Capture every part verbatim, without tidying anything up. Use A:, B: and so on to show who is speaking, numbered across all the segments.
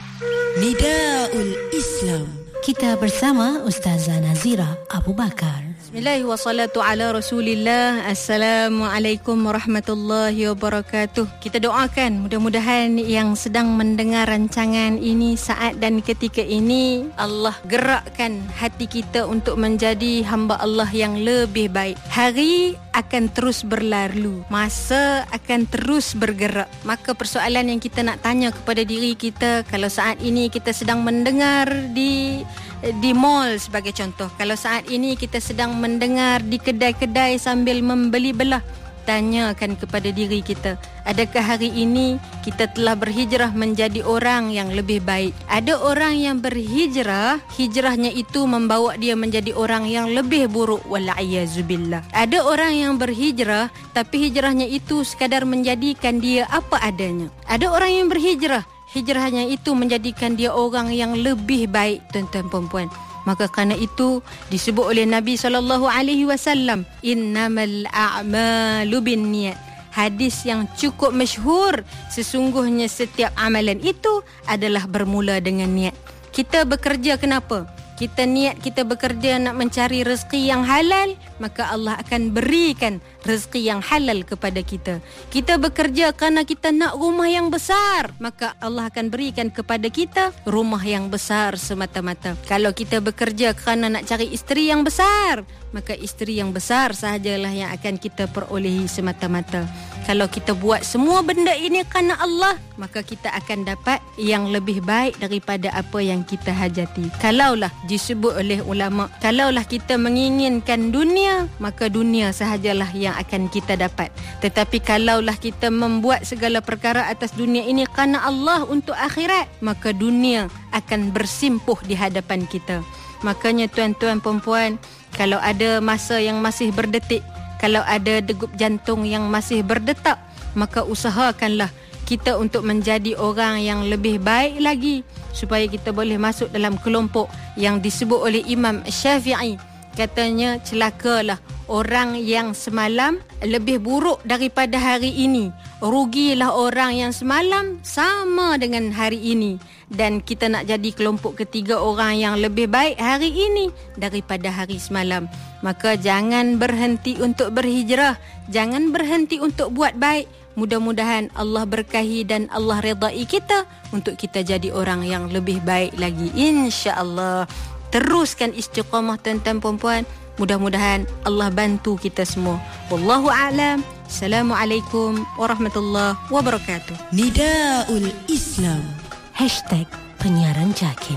A: Nidaul Islam. Kita bersama Ustazah Nazira Abu Bakar.
B: Bismillah wassalatu ala rasulillah. Assalamualaikum warahmatullahi wabarakatuh. Kita doakan mudah-mudahan yang sedang mendengar rancangan ini saat dan ketika ini, Allah gerakkan hati kita untuk menjadi hamba Allah yang lebih baik. Hari akan terus berlalu, masa akan terus bergerak. Maka persoalan yang kita nak tanya kepada diri kita, kalau saat ini kita sedang mendengar di di mall sebagai contoh, kalau saat ini kita sedang mendengar di kedai-kedai sambil membeli belah, tanyakan kepada diri kita, adakah hari ini kita telah berhijrah menjadi orang yang lebih baik? Ada orang yang berhijrah, hijrahnya itu membawa dia menjadi orang yang lebih buruk, wal'iyyazubillah. Ada orang yang berhijrah, tapi hijrahnya itu sekadar menjadikan dia apa adanya. Ada orang yang berhijrah, hijrahnya itu menjadikan dia orang yang lebih baik, tuan-tuan perempuan. Maka kerana itu disebut oleh Nabi sallallahu alaihi wasallam, innamal a'malu binniyat. Hadis yang cukup masyhur, sesungguhnya setiap amalan itu adalah bermula dengan niat. Kita bekerja kenapa? Kita niat kita bekerja nak mencari rezeki yang halal, maka Allah akan berikan rezeki yang halal kepada kita. Kita bekerja kerana kita nak rumah yang besar, maka Allah akan berikan kepada kita rumah yang besar semata-mata. Kalau kita bekerja kerana nak cari isteri yang besar, maka isteri yang besar sahajalah yang akan kita perolehi semata-mata. Kalau kita buat semua benda ini kerana Allah, maka kita akan dapat yang lebih baik daripada apa yang kita hajati. Kalaulah disebut oleh ulama, kalaulah kita menginginkan dunia, maka dunia sahajalah yang akan kita dapat. Tetapi kalaulah kita membuat segala perkara atas dunia ini kerana Allah untuk akhirat, maka dunia akan bersimpuh di hadapan kita. Makanya tuan-tuan perempuan, kalau ada masa yang masih berdetik, kalau ada degup jantung yang masih berdetak, maka usahakanlah kita untuk menjadi orang yang lebih baik lagi, supaya kita boleh masuk dalam kelompok yang disebut oleh Imam Syafi'i. Katanya, celakalah orang yang semalam lebih buruk daripada hari ini. Rugilah orang yang semalam sama dengan hari ini. Dan kita nak jadi kelompok ketiga, orang yang lebih baik hari ini daripada hari semalam. Maka jangan berhenti untuk berhijrah, jangan berhenti untuk buat baik. Mudah-mudahan Allah berkahi dan Allah redai kita untuk kita jadi orang yang lebih baik lagi, insya-Allah. Teruskan istiqamah tuan-tuan perempuan. Mudah-mudahan Allah bantu kita semua. Wallahu a'lam. Assalamualaikum warahmatullahi wabarakatuh.
A: Nidaul Islam. Hashtag penyiaran Jakim.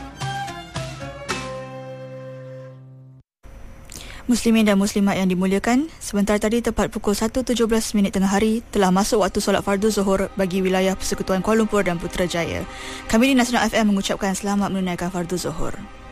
C: Muslimin dan muslimat yang dimuliakan, sebentar tadi tepat pukul satu tujuh belas minit tengah hari telah masuk waktu solat fardu zuhur bagi wilayah Persekutuan Kuala Lumpur dan Putrajaya. Kami di Nasional F M mengucapkan selamat menunaikan fardu zuhur.